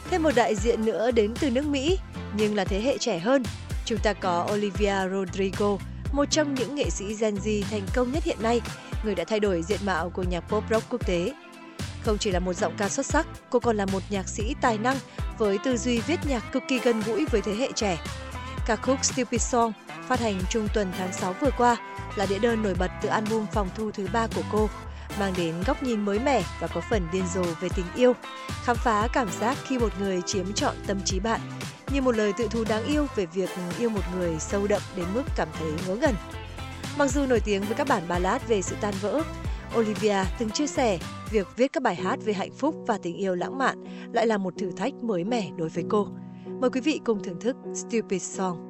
Thêm một đại diện nữa đến từ nước Mỹ, nhưng là thế hệ trẻ hơn. Chúng ta có Olivia Rodrigo, một trong những nghệ sĩ Gen Z thành công nhất hiện nay, người đã thay đổi diện mạo của nhạc pop rock quốc tế. Không chỉ là một giọng ca xuất sắc, cô còn là một nhạc sĩ tài năng với tư duy viết nhạc cực kỳ gần gũi với thế hệ trẻ. Ca khúc Stupid Song phát hành trung tuần tháng 6 vừa qua là đĩa đơn nổi bật từ album phòng thu thứ 3 của cô, mang đến góc nhìn mới mẻ và có phần điên rồ về tình yêu, khám phá cảm giác khi một người chiếm trọn tâm trí bạn, như một lời tự thú đáng yêu về việc yêu một người sâu đậm đến mức cảm thấy ngớ ngẩn. Mặc dù nổi tiếng với các bản ballad về sự tan vỡ, Olivia từng chia sẻ việc viết các bài hát về hạnh phúc và tình yêu lãng mạn lại là một thử thách mới mẻ đối với cô. Mời quý vị cùng thưởng thức Stupid Song.